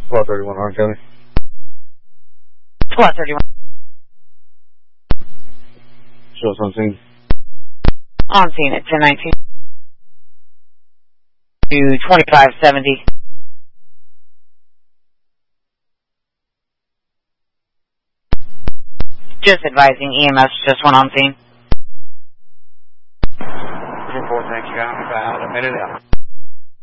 1231 Orange County. 1231. Show us on scene. On scene at 1019 to 2570. Just advising EMS just went on scene. 4, thank you. About a minute out.